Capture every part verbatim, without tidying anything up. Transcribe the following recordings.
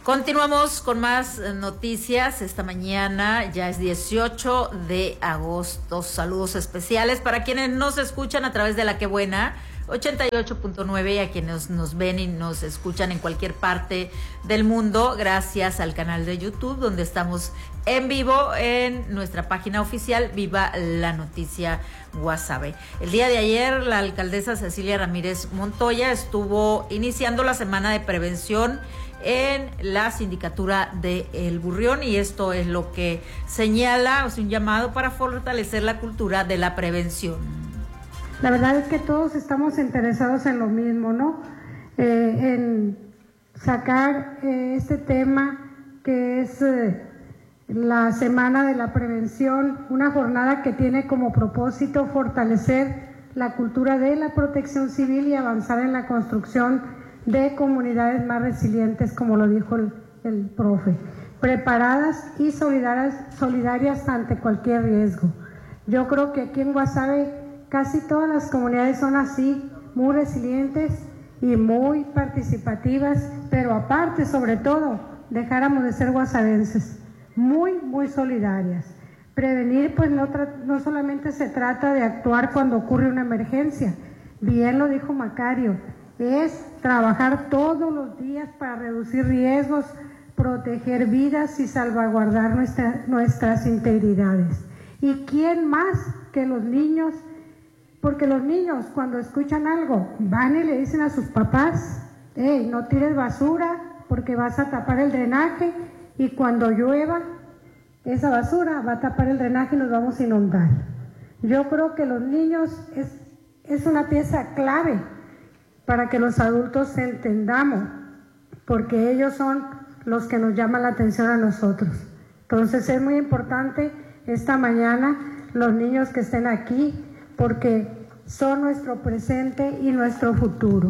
Continuamos con más noticias esta mañana, ya es dieciocho de agosto. Saludos especiales para quienes nos escuchan a través de La Que Buena ochenta y ocho punto nueve y a quienes nos ven y nos escuchan en cualquier parte del mundo, gracias al canal de YouTube donde estamos en vivo en nuestra página oficial Viva la Noticia Guasave. El día de ayer la alcaldesa Cecilia Ramírez Montoya estuvo iniciando la semana de prevención en la sindicatura de El Burrión, y esto es lo que señala, es un llamado para fortalecer la cultura de la prevención. La verdad es que todos estamos interesados en lo mismo, ¿no? Eh, en sacar eh, este tema que es eh, la Semana de la Prevención, una jornada que tiene como propósito fortalecer la cultura de la protección civil y avanzar en la construcción de comunidades más resilientes, como lo dijo el, el profe, preparadas y solidarias, solidarias ante cualquier riesgo. Yo creo que aquí en Guasave casi todas las comunidades son así, muy resilientes y muy participativas, pero aparte, sobre todo, dejáramos de ser guasavenses, muy, muy solidarias. Prevenir, pues no, no solamente se trata de actuar cuando ocurre una emergencia, bien lo dijo Macario, es trabajar todos los días para reducir riesgos, proteger vidas y salvaguardar nuestra, nuestras integridades. ¿Y quién más que los niños? Porque los niños cuando escuchan algo van y le dicen a sus papás, hey, no tires basura porque vas a tapar el drenaje y cuando llueva esa basura va a tapar el drenaje y nos vamos a inundar. Yo creo que los niños es, es una pieza clave para que los adultos entendamos, porque ellos son los que nos llaman la atención a nosotros. Entonces es muy importante esta mañana los niños que estén aquí, porque son nuestro presente y nuestro futuro.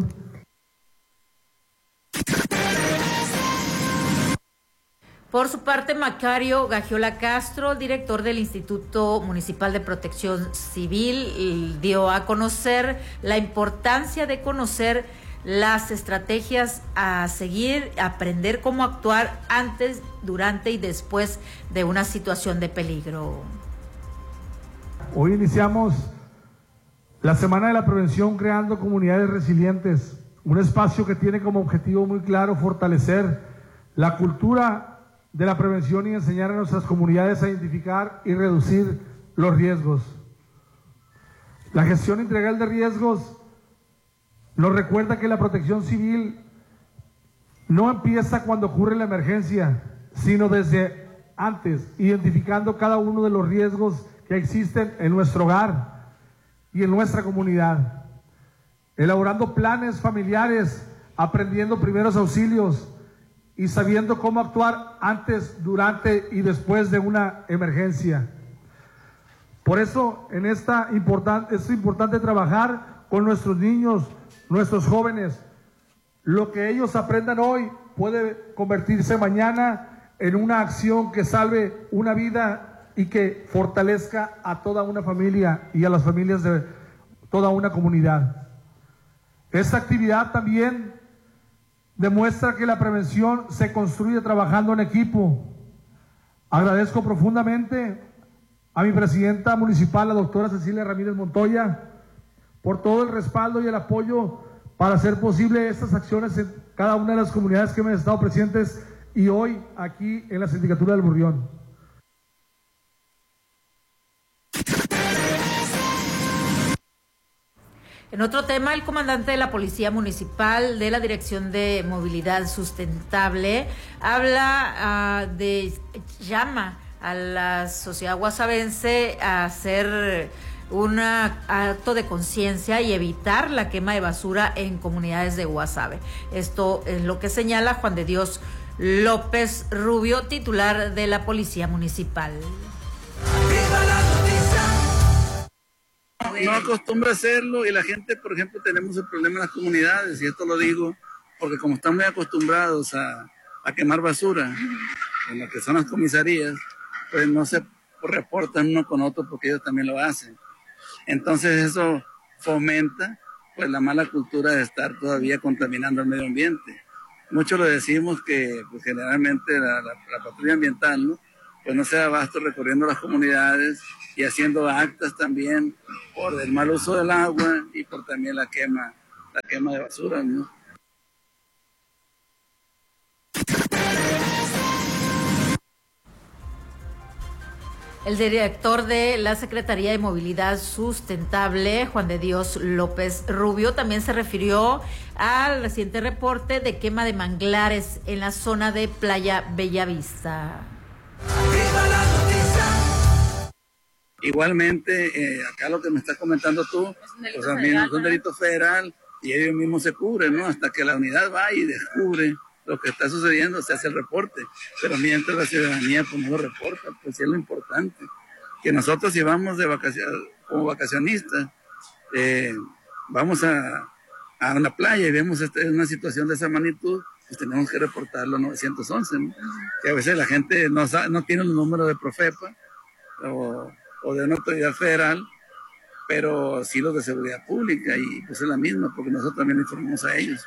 Por su parte, Macario Gagiola Castro, director del Instituto Municipal de Protección Civil, dio a conocer la importancia de conocer las estrategias a seguir, aprender cómo actuar antes, durante y después de una situación de peligro. Hoy iniciamos la Semana de la Prevención creando comunidades resilientes, un espacio que tiene como objetivo muy claro fortalecer la cultura de la prevención y enseñar a nuestras comunidades a identificar y reducir los riesgos. La gestión integral de riesgos nos recuerda que la protección civil no empieza cuando ocurre la emergencia, sino desde antes, identificando cada uno de los riesgos que existen en nuestro hogar y en nuestra comunidad, elaborando planes familiares, aprendiendo primeros auxilios y sabiendo cómo actuar antes, durante y después de una emergencia. Por eso en esta importante, es importante trabajar con nuestros niños, nuestros jóvenes. Lo que ellos aprendan hoy puede convertirse mañana en una acción que salve una vida y que fortalezca a toda una familia y a las familias de toda una comunidad. Esta actividad también demuestra que la prevención se construye trabajando en equipo. Agradezco profundamente a mi presidenta municipal, la doctora Cecilia Ramírez Montoya, por todo el respaldo y el apoyo para hacer posible estas acciones en cada una de las comunidades que me han estado presentes y hoy aquí en la Sindicatura del Burrión. En otro tema, el comandante de la Policía Municipal de la Dirección de Movilidad Sustentable habla uh, de, llama a la sociedad guasavense a hacer un acto de conciencia y evitar la quema de basura en comunidades de Guasave. Esto es lo que señala Juan de Dios López Rubio, titular de la Policía Municipal. No acostumbra hacerlo y la gente, por ejemplo, tenemos el problema en las comunidades, y esto lo digo porque como están muy acostumbrados a, a quemar basura en lo que son las comisarías, pues no se reportan uno con otro porque ellos también lo hacen. Entonces eso fomenta pues la mala cultura de estar todavía contaminando el medio ambiente. muchos le decimos que pues, generalmente la, la, la patrulla ambiental, ¿no? Pues no se da abasto recorriendo las comunidades y haciendo actas también por el mal uso del agua y por también la quema, la quema de basura, ¿no? El director de la Secretaría de Movilidad Sustentable, Juan de Dios López Rubio, también se refirió al reciente reporte de quema de manglares en la zona de Playa Bellavista. Igualmente, eh, acá lo que me estás comentando tú, pues también es un delito federal y ellos mismos se cubren, ¿no? Hasta que la unidad va y descubre lo que está sucediendo, se hace el reporte, pero mientras la ciudadanía pues no lo reporta, pues es lo importante, que nosotros si vamos de vacaciones, como vacacionistas, eh, vamos a, a una playa y vemos este, una situación de esa magnitud, pues tenemos que reportarlo a nueve once, ¿no? Que a veces la gente no, sabe, no tiene los números de Profepa o, o de una autoridad federal, pero sí los de seguridad pública, y pues es la misma, porque nosotros también informamos a ellos.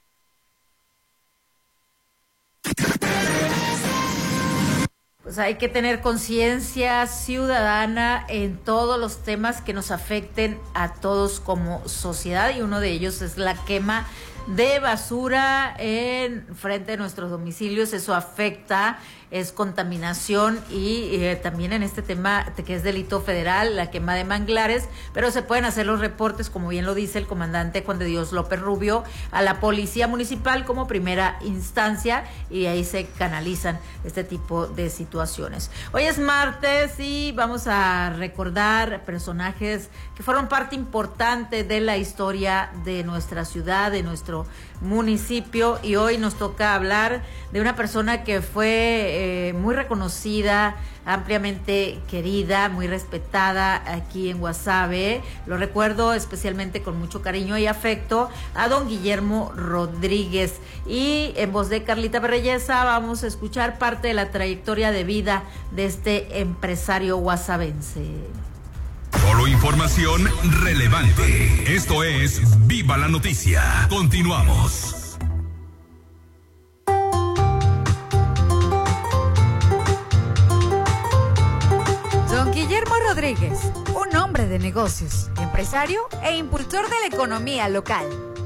Pues hay que tener conciencia ciudadana en todos los temas que nos afecten a todos como sociedad, y uno de ellos es la quema de basura en frente de nuestros domicilios. Eso afecta, es contaminación y eh, también en este tema que es delito federal, la quema de manglares, pero se pueden hacer los reportes, como bien lo dice el comandante Juan de Dios López Rubio, a la policía municipal como primera instancia, y ahí se canalizan este tipo de situaciones. Hoy es martes y vamos a recordar personajes que fueron parte importante de la historia de nuestra ciudad, de nuestro municipio, y hoy nos toca hablar de una persona que fue eh, muy reconocida, ampliamente querida, muy respetada aquí en Guasave. Lo recuerdo especialmente con mucho cariño y afecto a don Guillermo Rodríguez, y en voz de Carlita Berreyesa vamos a escuchar parte de la trayectoria de vida de este empresario guasavense. Solo información relevante. Esto es Viva la Noticia. Continuamos. Don Guillermo Rodríguez, un hombre de negocios, empresario e impulsor de la economía local.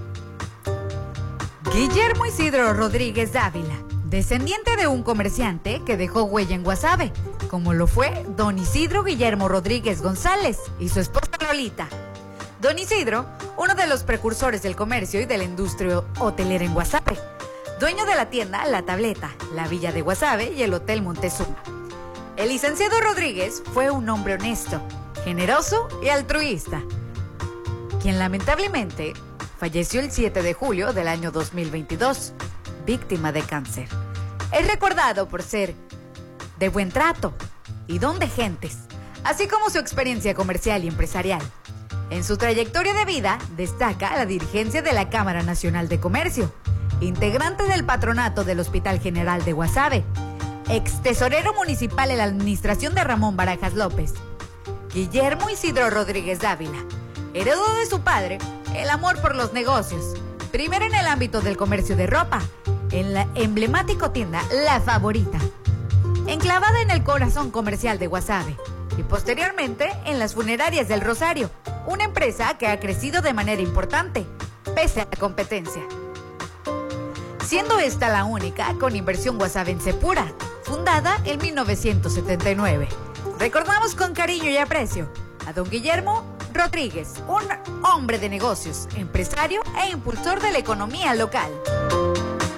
Guillermo Isidro Rodríguez Dávila, descendiente de un comerciante que dejó huella en Guasave, como lo fue don Isidro Guillermo Rodríguez González y su esposa Lolita. Don Isidro, uno de los precursores del comercio y de la industria hotelera en Guasave, dueño de la tienda La Tableta, la Villa de Guasave y el Hotel Montezuma. El licenciado Rodríguez fue un hombre honesto, generoso y altruista, quien lamentablemente falleció el siete de julio del año dos mil veintidós, víctima de cáncer. Es recordado por ser de buen trato y don de gentes, así como su experiencia comercial y empresarial. En su trayectoria de vida destaca la dirigencia de la Cámara Nacional de Comercio, integrante del patronato del Hospital General de Guasave, ex tesorero municipal en la administración de Ramón Barajas López. Guillermo Isidro Rodríguez Dávila heredó de su padre el amor por los negocios, primero en el ámbito del comercio de ropa, en la emblemática tienda La Favorita, enclavada en el corazón comercial de Guasave, y posteriormente en las funerarias del Rosario, una empresa que ha crecido de manera importante, pese a la competencia, siendo esta la única con inversión guasavense pura, fundada en mil novecientos setenta y nueve. Recordamos con cariño y aprecio a don Guillermo Rodríguez, un hombre de negocios, empresario e impulsor de la economía local.